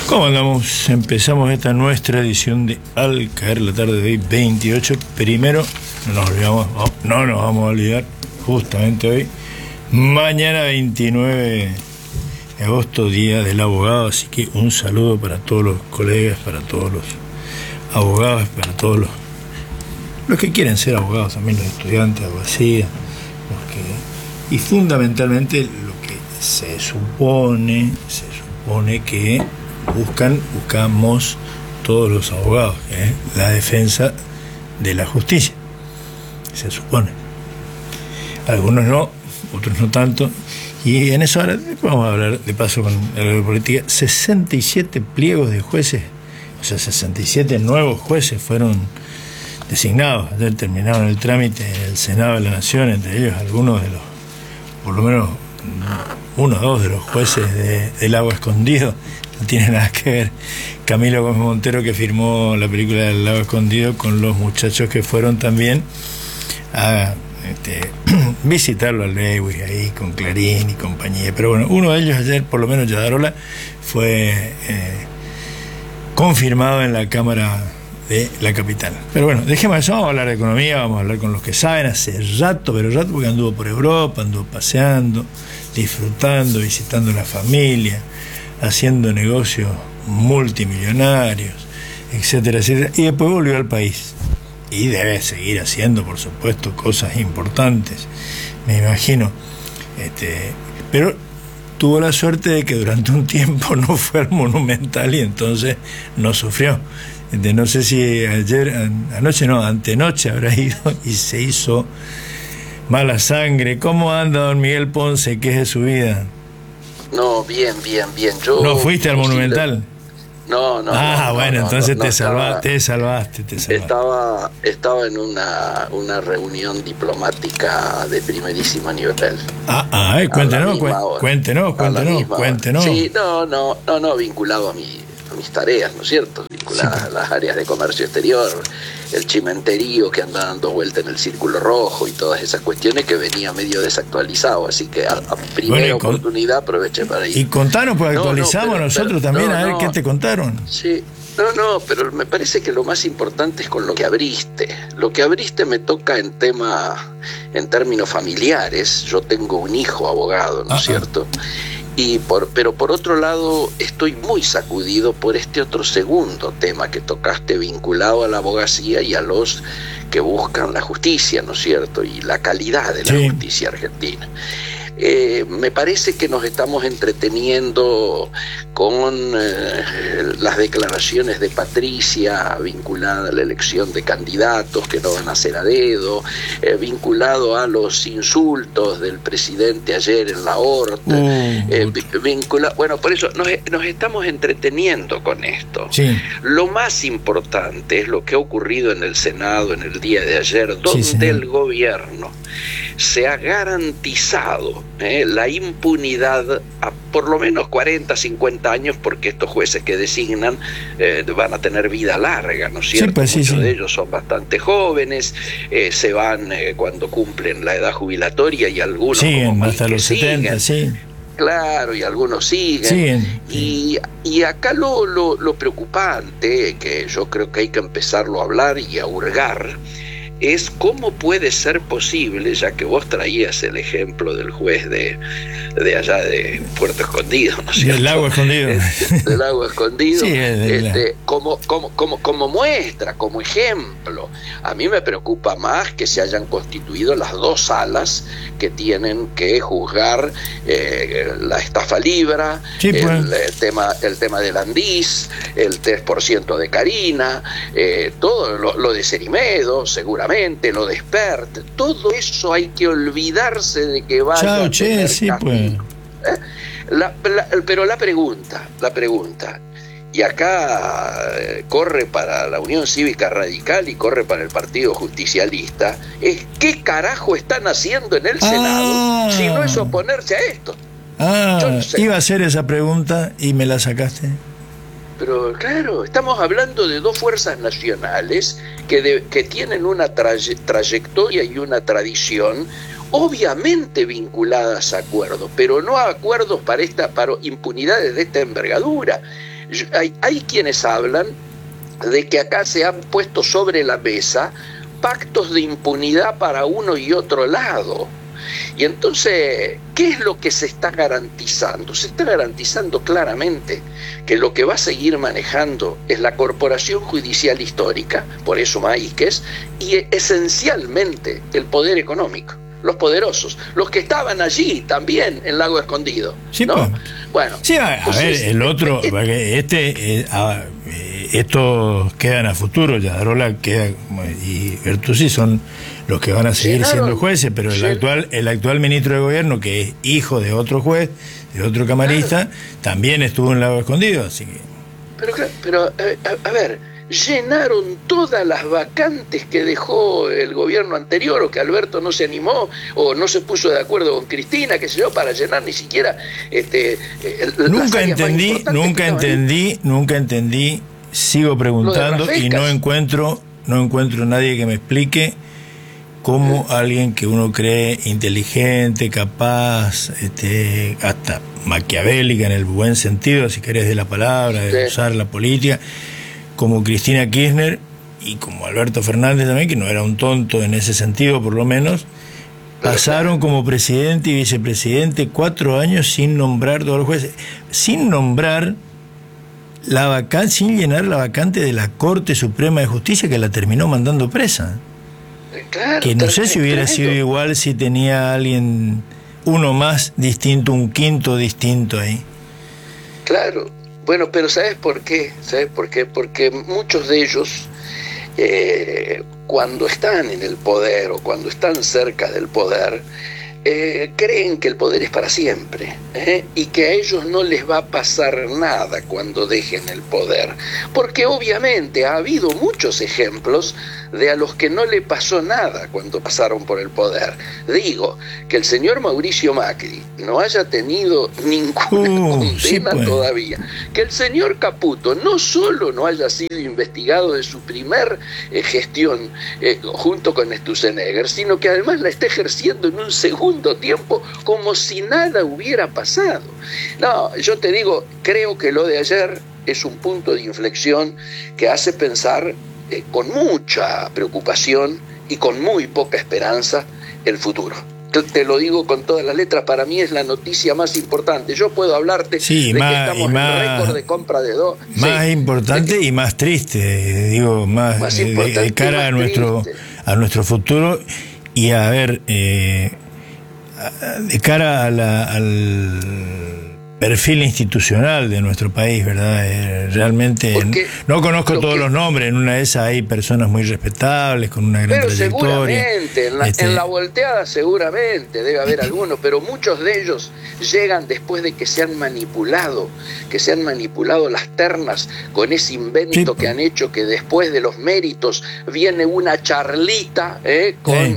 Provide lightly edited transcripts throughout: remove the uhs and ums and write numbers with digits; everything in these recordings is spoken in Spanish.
¿Cómo andamos? Empezamos esta nuestra edición de Al Caer la Tarde de hoy, 28. Primero, no nos vamos a olvidar, justamente hoy, mañana 29 de agosto, Día del Abogado. Así que un saludo para todos los colegas, para todos los abogados, para todos los que quieren ser abogados, también los estudiantes, abogacía, y fundamentalmente lo que se supone que buscamos todos los abogados, la defensa de la justicia, se supone. Algunos no, otros no tanto, y en eso ahora vamos a hablar de paso con la política. 67 pliegos de jueces, o sea, 67 nuevos jueces fueron designados. Ayer terminaron el trámite en el Senado de la Nación, entre ellos algunos de los, por lo menos uno o dos de los jueces del Lago Escondido. No tiene nada que ver Camilo Gómez Montero, que firmó la película del Lago Escondido, con los muchachos que fueron también a visitarlo a Lewis ahí con Clarín y compañía. Pero bueno, uno de ellos ayer, por lo menos Yadarola, fue confirmado en la Cámara de la capital. Pero bueno, dejemos eso, vamos a hablar de economía, vamos a hablar con los que saben. Hace rato, porque anduvo por Europa, anduvo paseando, disfrutando, visitando a la familia, haciendo negocios multimillonarios, etcétera, etcétera, y después volvió al país. Y debe seguir haciendo, por supuesto, cosas importantes, me imagino. Pero tuvo la suerte de que durante un tiempo no fue al Monumental y entonces no sufrió. No sé si antenoche habrá ido y se hizo mala sangre. ¿Cómo anda don Miguel Ponce? ¿Qué es de su vida? No, bien. Yo ¿No fuiste al Monumental? No. Bueno, entonces te salvaste. Estaba en una reunión diplomática de primerísimo nivel. Cuéntenos. Sí, no, vinculado a mis tareas, ¿no es cierto? Vinculadas a las áreas de comercio exterior, el chimenterío que anda dando vuelta en el círculo rojo y todas esas cuestiones, que venía medio desactualizado, así que a primera oportunidad aproveché para ir. Y contanos, pues actualizamos nosotros también, a ver qué te contaron. Sí, pero me parece que lo más importante es con lo que abriste. Lo que abriste me toca en términos familiares. Yo tengo un hijo abogado, ¿no es cierto? Pero por otro lado estoy muy sacudido por este otro segundo tema que tocaste, vinculado a la abogacía y a los que buscan la justicia, ¿no es cierto? Y la calidad de la justicia argentina. Me parece que nos estamos entreteniendo con las declaraciones de Patricia vinculadas a la elección de candidatos que no van a ser a dedo, vinculado a los insultos del presidente ayer en la Horta, bueno, por eso nos estamos entreteniendo con esto. Sí. Lo más importante es lo que ha ocurrido en el Senado en el día de ayer, donde el gobierno se ha garantizado la impunidad a por lo menos 40, 50 años, porque estos jueces que designan van a tener vida larga, ¿no es cierto? Muchos de ellos son bastante jóvenes, se van cuando cumplen la edad jubilatoria, y algunos siguen hasta los 70, Claro, y algunos siguen. Y acá lo preocupante, que yo creo que hay que empezarlo a hablar y a hurgar, es cómo puede ser posible, ya que vos traías el ejemplo del juez de allá de Puerto Escondido, ¿no es cierto? Del Lago Escondido. Del Lago Escondido, como muestra, como ejemplo. A mí me preocupa más que se hayan constituido las dos salas que tienen que juzgar la estafa libra, el tema del Andís, el 3% de Karina, todo lo de Cerimedo, seguramente, lo de Spert, todo eso hay que olvidarse de que vaya a tener castigo. Pero la pregunta, y acá corre para la Unión Cívica Radical y corre para el Partido Justicialista, es ¿qué carajo están haciendo en el Senado si no es oponerse a esto? No sé. Iba a hacer esa pregunta y me la sacaste. Pero claro, estamos hablando de dos fuerzas nacionales que tienen una trayectoria y una tradición obviamente vinculadas a acuerdos, pero no a acuerdos para impunidades de esta envergadura. Hay quienes hablan de que acá se han puesto sobre la mesa pactos de impunidad para uno y otro lado. Y entonces, ¿qué es lo que se está garantizando? Se está garantizando claramente que lo que va a seguir manejando es la Corporación Judicial Histórica, por eso Maíquez, y esencialmente el poder económico, los poderosos, los que estaban allí también en Lago Escondido. Sí, ¿no? pues. Bueno, sí, a ver, el otro, estos quedan a futuro, Yadarola queda y Bertuzzi son los que van a seguir siendo jueces, pero el actual ministro de gobierno, que es hijo de otro juez, de otro camarista, también estuvo en Lago Escondido, así que... Pero a ver, llenaron todas las vacantes que dejó el gobierno anterior, o que Alberto no se animó o no se puso de acuerdo con Cristina, qué sé yo, para llenar ni siquiera nunca entendí, sigo preguntando y no encuentro nadie que me explique cómo alguien que uno cree inteligente, capaz, hasta maquiavélica en el buen sentido, si querés, de la palabra, de usar la política, como Cristina Kirchner y como Alberto Fernández también, que no era un tonto en ese sentido por lo menos, pasaron como presidente y vicepresidente 4 años sin nombrar todos los jueces, sin nombrar la vacante, sin llenar la vacante de la Corte Suprema de Justicia, que la terminó mandando presa. Que no sé si hubiera sido igual si tenía alguien, uno más distinto, un quinto distinto ahí. Claro. Bueno, pero ¿sabes por qué? Porque muchos de ellos, cuando están en el poder o cuando están cerca del poder, creen que el poder es para siempre, y que a ellos no les va a pasar nada cuando dejen el poder. Porque obviamente ha habido muchos ejemplos de a los que no le pasó nada cuando pasaron por el poder. Digo, que el señor Mauricio Macri no haya tenido ninguna condena todavía, que el señor Caputo no solo no haya sido investigado de su primer gestión junto con Sturzenegger, sino que además la esté ejerciendo en un segundo tiempo como si nada hubiera pasado. No, yo te digo, creo que lo de ayer es un punto de inflexión que hace pensar con mucha preocupación y con muy poca esperanza el futuro. Te lo digo con todas las letras, para mí es la noticia más importante. Yo puedo hablarte de que estamos en récord de compra de dos. Más importante y más triste, digo, más de cara a nuestro futuro y a ver, de cara al perfil institucional de nuestro país, ¿verdad? Realmente no conozco todos los nombres, en una de esas hay personas muy respetables, con una gran trayectoria. Seguramente, en la volteada seguramente debe haber algunos, pero muchos de ellos llegan después de que se han manipulado las ternas con ese invento que han hecho, que después de los méritos viene una charlita con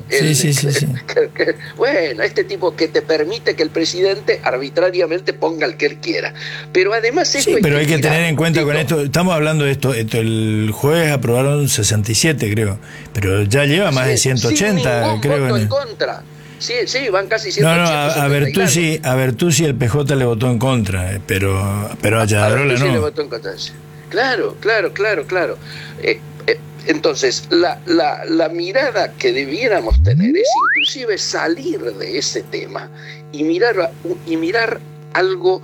bueno, este tipo que te permite que el presidente arbitrariamente ponga el que él quiera. Pero además esto pero hay que tener en cuenta con esto, estamos hablando de esto el jueves aprobaron 67, creo, pero ya lleva más de 180, creo. Voto en contra. Sí, van casi 180. A Bertuzzi el PJ le votó en contra, pero a Yadarola no. Le votó en contra. Claro. Entonces, la mirada que debiéramos tener es inclusive salir de ese tema y mirar algo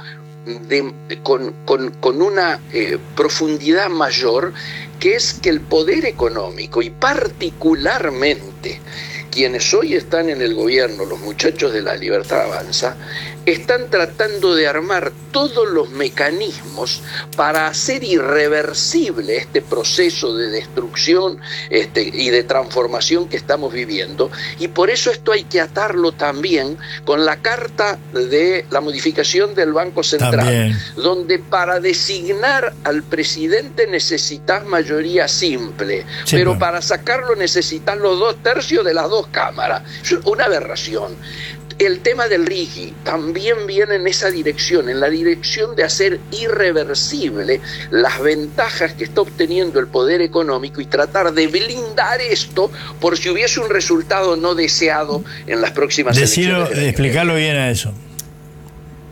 con una profundidad mayor, que es que el poder económico, y particularmente quienes hoy están en el gobierno, los muchachos de La Libertad Avanza, están tratando de armar todos los mecanismos para hacer irreversible este proceso de destrucción y de transformación que estamos viviendo, y por eso esto hay que atarlo también con la carta de la modificación del Banco Central, donde para designar al presidente necesitas mayoría simple, pero para sacarlo necesitas los 2/3 de las dos cámaras. Una aberración. El tema del RIGI también viene en esa dirección, en la dirección de hacer irreversible las ventajas que está obteniendo el poder económico y tratar de blindar esto por si hubiese un resultado no deseado en las próximas elecciones. Explicarlo bien a eso.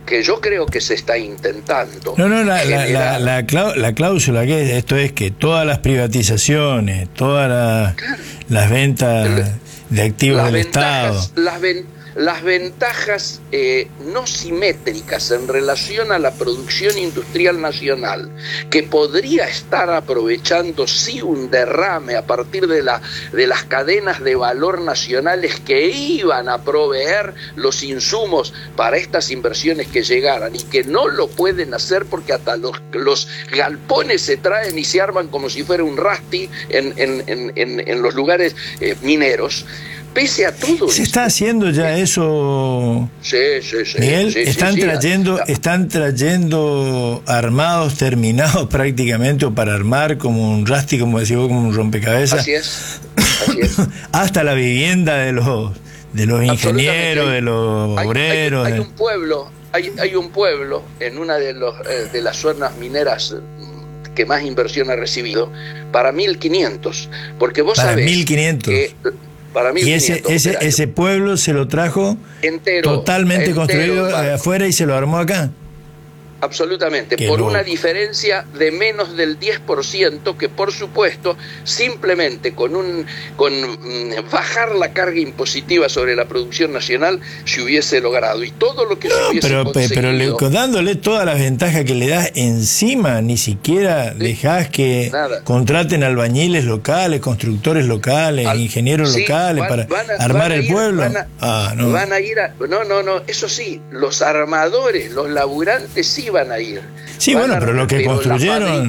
que yo creo que se está intentando. No, la cláusula que esto es que todas las privatizaciones, todas las ventas de activos del Estado, las ventajas no simétricas en relación a la producción industrial nacional, que podría estar aprovechando sí un derrame a partir de las cadenas de valor nacionales que iban a proveer los insumos para estas inversiones que llegaran y que no lo pueden hacer porque hasta los galpones se traen y se arman como si fuera un rasti en los lugares mineros. Pese a todo ¿se está haciendo ya eso? Sí. Miguel, sí, están trayendo armados, terminados prácticamente, o para armar como un rasti, como decís vos, como un rompecabezas. Así es. Hasta la vivienda de los ingenieros, de los obreros. Hay un pueblo en una de las zonas mineras que más inversión ha recibido, para 1.500, porque vos sabés 1.500. que para 1.500 y ese pueblo se lo trajo entero, totalmente construido afuera y se lo armó acá. Absolutamente, por una diferencia de menos del 10%, que por supuesto simplemente con bajar la carga impositiva sobre la producción nacional se hubiese logrado, y todo lo que se hubiese conseguido, pero dándole todas las ventajas que le das encima, ni siquiera dejás que contraten albañiles locales, constructores locales, ingenieros locales para armar el pueblo. Van a ir no, eso sí, los armadores, los laburantes sí van a ir. Sí, pero lo que construyeron...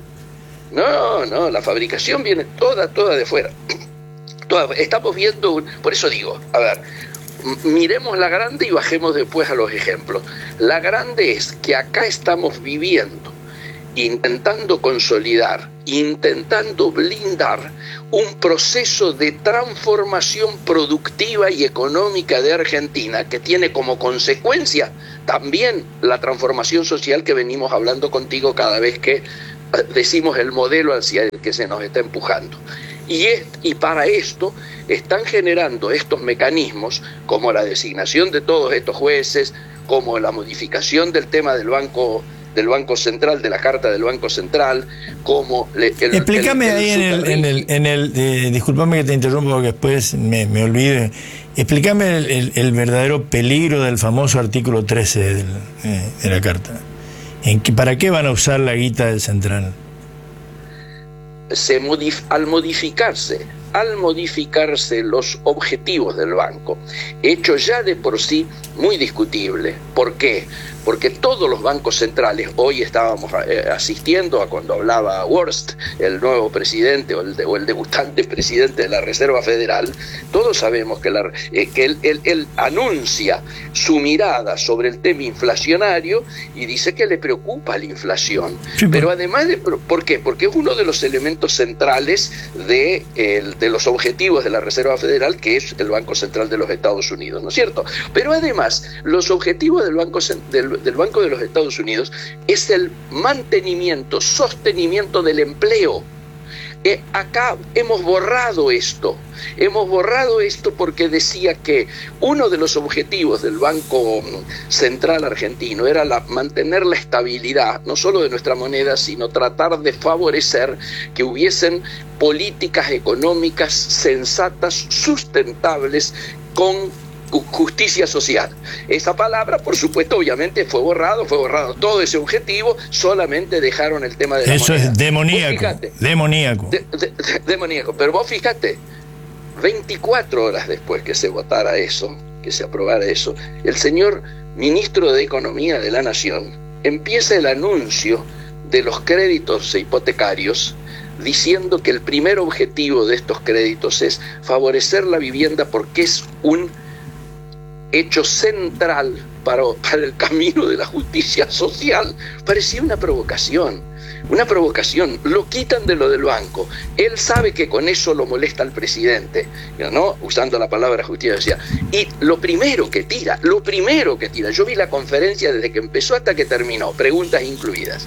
La fabricación viene toda de fuera. Estamos viendo... Por eso digo, a ver, miremos la grande y bajemos después a los ejemplos. La grande es que acá estamos viviendo, intentando consolidar, intentando blindar un proceso de transformación productiva y económica de Argentina, que tiene como consecuencia también la transformación social que venimos hablando contigo cada vez que decimos el modelo hacia el que se nos está empujando. Y para esto están generando estos mecanismos, como la designación de todos estos jueces, como la modificación del tema del Banco Central, de la Carta del Banco Central, como... Explícame ahí discúlpame que te interrumpa porque después me olvide. Explícame el verdadero peligro del famoso artículo 13 de la Carta. ¿Para qué van a usar la guita del Central? Al modificarse los objetivos del banco, hecho ya de por sí muy discutible. ¿Por qué? Porque todos los bancos centrales, hoy estábamos asistiendo a cuando hablaba Wurst, el nuevo presidente o el debutante presidente de la Reserva Federal, todos sabemos que él anuncia su mirada sobre el tema inflacionario y dice que le preocupa la inflación. Sí, pero además ¿por qué? Porque es uno de los elementos centrales de los objetivos de la Reserva Federal, que es el Banco Central de los Estados Unidos, ¿no es cierto? Pero además, los objetivos del Banco de los Estados Unidos es el mantenimiento, sostenimiento del empleo. Acá hemos borrado esto porque decía que uno de los objetivos del Banco Central argentino era mantener la estabilidad, no solo de nuestra moneda, sino tratar de favorecer que hubiesen políticas económicas sensatas, sustentables, con justicia social. Esa palabra, por supuesto, obviamente fue borrado todo ese objetivo, solamente dejaron el tema de la moneda. Eso es demoníaco. Demoníaco. Pero vos fíjate, 24 horas después que se votara eso, que se aprobara eso, el señor ministro de Economía de la Nación empieza el anuncio de los créditos hipotecarios, diciendo que el primer objetivo de estos créditos es favorecer la vivienda porque es un hecho central para el camino de la justicia social. Parecía una provocación, lo quitan de lo del banco. Él sabe que con eso lo molesta al presidente, ¿no? Usando la palabra justicia social. Y lo primero que tira, yo vi la conferencia desde que empezó hasta que terminó, preguntas incluidas.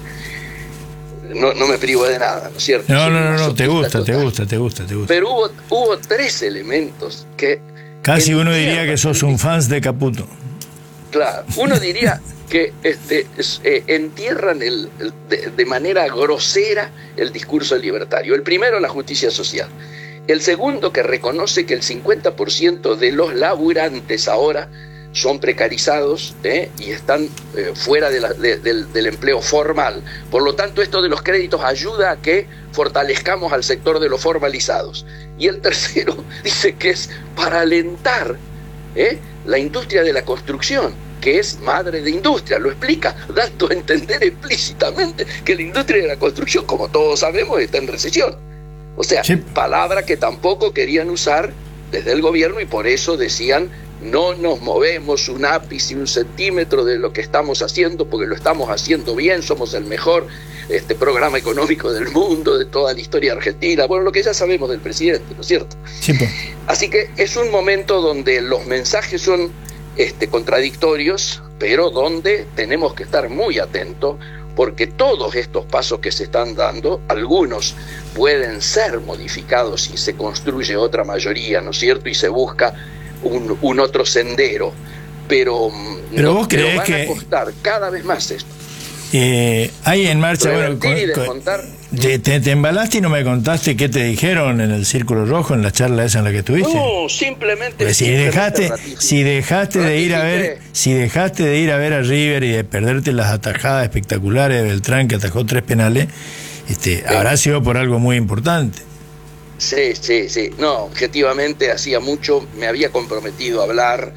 No me privo de nada, ¿no es cierto? No, te gusta. Pero hubo tres elementos que... Casi uno diría que sos un fans de Caputo. Claro, uno diría que entierran de manera grosera el discurso libertario. El primero, la justicia social. El segundo, que reconoce que el 50% de los laburantes ahora son precarizados y están fuera del empleo formal. Por lo tanto, esto de los créditos ayuda a que fortalezcamos al sector de los formalizados. Y el tercero dice que es para alentar la industria de la construcción, que es madre de industria, lo explica, dando a entender explícitamente que la industria de la construcción, como todos sabemos, está en recesión. O sea, sí, palabra que tampoco querían usar desde el gobierno, y por eso decían: no nos movemos un ápice, un centímetro de lo que estamos haciendo, porque lo estamos haciendo bien, somos el mejor programa económico del mundo, de toda la historia argentina. Bueno, lo que ya sabemos del presidente, ¿no es cierto? Sí, pues. Así que es un momento donde los mensajes son contradictorios, pero donde tenemos que estar muy atentos, porque todos estos pasos que se están dando, algunos pueden ser modificados si se construye otra mayoría, ¿no es cierto? Y se busca un otro sendero, pero vos creés van que a costar cada vez más esto. Hay en marcha, bueno, te embalaste y no me contaste qué te dijeron en el Círculo Rojo, en la charla esa en la que estuviste. No, simplemente. Pues si dejaste de ir a ver a River y de perderte las atajadas espectaculares de Beltrán, que atajó 3 penales, habrá sido por algo muy importante. Sí. No, objetivamente hacía mucho me había comprometido a hablar.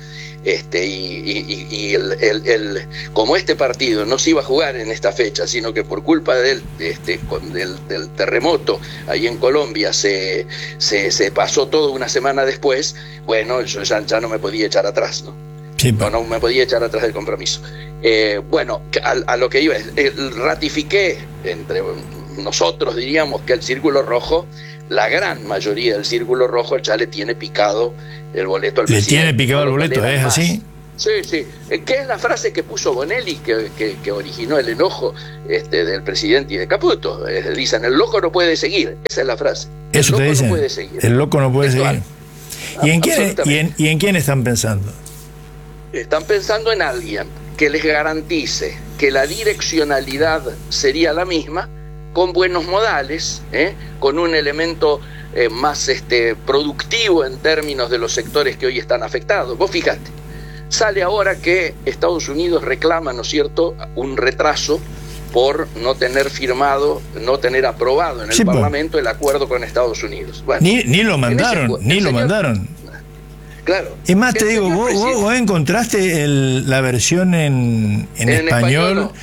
Como este partido no se iba a jugar en esta fecha, sino que por culpa del terremoto ahí en Colombia se pasó todo una semana después, bueno, yo ya no me podía echar atrás, ¿no? Sí, no me podía echar atrás del compromiso. Bueno, a lo que iba, ratifiqué entre nosotros, diríamos, que el Círculo Rojo, la gran mayoría del Círculo Rojo ya le tiene picado el boleto al presidente. ¿Le tiene picado el boleto? ¿Es así? Sí. ¿Qué es la frase que puso Bonelli que originó el enojo del presidente y de Caputo? Dicen: el loco no puede seguir. Esa es la frase. Eso te dicen. No puede seguir. El loco no puede seguir. ¿Y en quién están pensando? Están pensando en alguien que les garantice que la direccionalidad sería la misma, con buenos modales, con un elemento más productivo en términos de los sectores que hoy están afectados. Vos fijate, sale ahora que Estados Unidos reclama, ¿no es cierto?, un retraso por no tener aprobado en el Parlamento el acuerdo con Estados Unidos. Bueno, ni lo mandaron. Claro. Es más, te digo, vos encontraste la versión en español,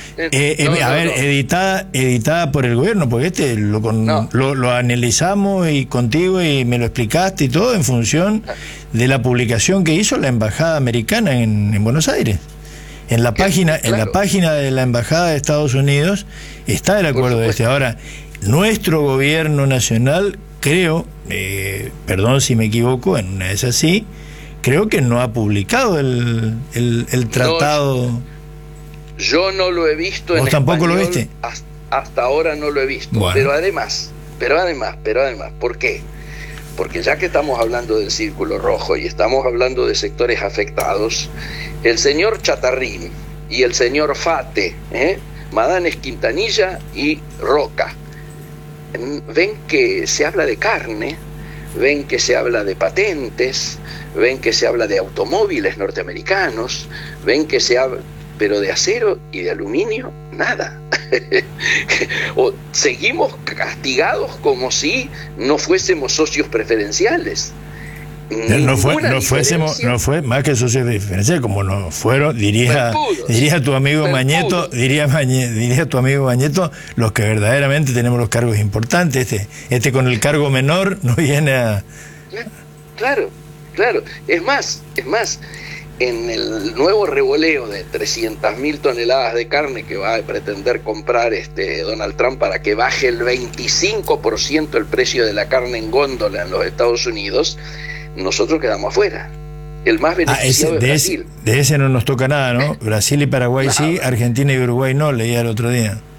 editada por el gobierno, porque lo analizamos y contigo y me lo explicaste y todo en función de la publicación que hizo la embajada americana en Buenos Aires. En la página de la embajada de Estados Unidos está el acuerdo de Ahora, nuestro gobierno nacional, creo, perdón si me equivoco, en una es así, creo que no ha publicado el tratado. Yo no lo he visto. ¿Vos tampoco lo viste? Hasta ahora no lo he visto. Bueno. Pero además, ¿por qué? Porque ya que estamos hablando del Círculo Rojo y estamos hablando de sectores afectados, el señor Chatarrín y el señor Fate, Madanes Quintanilla y Roca, ven que se habla de carne, ven que se habla de patentes, ven que se habla de automóviles norteamericanos, ven que se habla, pero de acero y de aluminio, nada. O seguimos castigados como si no fuésemos socios preferenciales. No fue más que socios preferenciales, como no fueron, diría tu amigo Mañeto, diría tu amigo Mañeto, los que verdaderamente tenemos los cargos importantes. Con el cargo menor no viene a... Claro. Es más, en el nuevo revoleo de 300.000 toneladas de carne que va a pretender comprar Donald Trump para que baje el 25% el precio de la carne en góndola en los Estados Unidos, nosotros quedamos afuera. El más beneficiado es Brasil. De ese no nos toca nada, ¿no? Brasil y Paraguay sí, Argentina y Uruguay no, leía el otro día.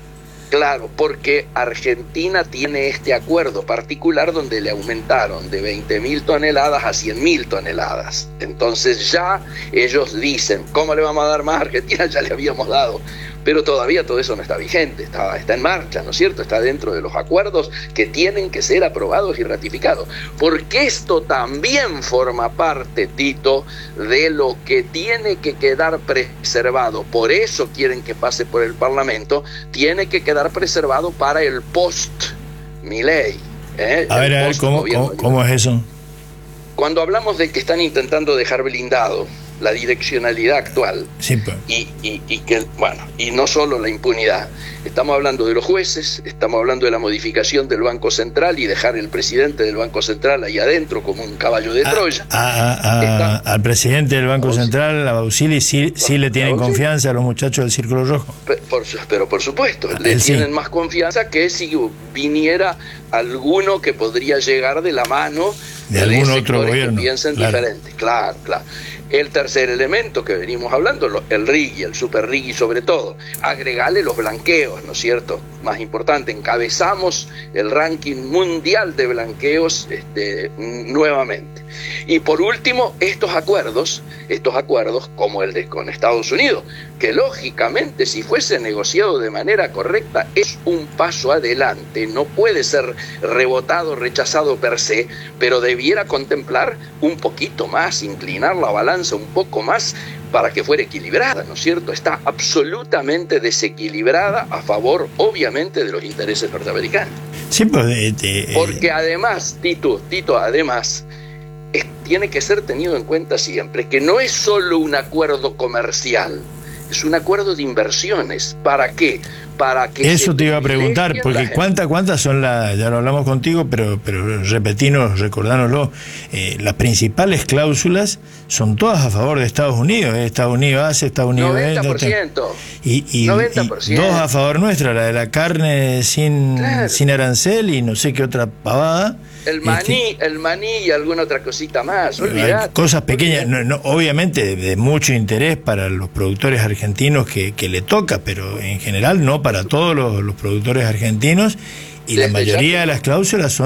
Claro, porque Argentina tiene este acuerdo particular donde le aumentaron de 20.000 toneladas a 100.000 toneladas. Entonces ya ellos dicen, ¿cómo le vamos a dar más a Argentina? Ya le habíamos dado. Pero todavía todo eso no está vigente, está en marcha, ¿no es cierto? Está dentro de los acuerdos que tienen que ser aprobados y ratificados. Porque esto también forma parte, Tito, de lo que tiene que quedar preservado. Por eso quieren que pase por el Parlamento, tiene que quedar preservado para el post-Milei. A ver, ¿cómo es eso? Cuando hablamos de que están intentando dejar blindado la direccionalidad actual, sí, pues. y no solo la impunidad, estamos hablando de los jueces, estamos hablando de la modificación del Banco Central y dejar el presidente del Banco Central ahí adentro como un caballo de Troya. Al presidente del Banco Central, a Bausili, sí le tienen confianza a los muchachos del Círculo Rojo. Pero por supuesto, le tienen más confianza que si viniera alguno que podría llegar de la mano de algún otro gobierno. Que piensen diferente. Claro. El tercer elemento que venimos hablando, el RIGI, el super RIGI sobre todo, agregarle los blanqueos, ¿no es cierto? Más importante, encabezamos el ranking mundial de blanqueos nuevamente. Y por último, estos acuerdos como el con Estados Unidos, que lógicamente si fuese negociado de manera correcta es un paso adelante, no puede ser rebotado, rechazado per se, pero debiera contemplar un poquito más, inclinar la balanza un poco más para que fuera equilibrada, ¿no es cierto? Está absolutamente desequilibrada a favor, obviamente, de los intereses norteamericanos. Sí, pues, porque además, Tito, además, tiene que ser tenido en cuenta siempre que no es solo un acuerdo comercial, es un acuerdo de inversiones. ¿Para qué? Para que eso te iba a preguntar, porque ¿cuántas son ya lo hablamos contigo, pero recordánoslo, las principales cláusulas son todas a favor de Estados Unidos, Estados Unidos hace, Estados Unidos 90%. Y 90%. Dos a favor nuestra, la de la carne sin arancel y no sé qué otra pavada. El maní y alguna otra cosita más, olvidate. Cosas pequeñas, obviamente de mucho interés para los productores argentinos que le toca, pero en general no para todos los productores argentinos, y la mayoría de las cláusulas son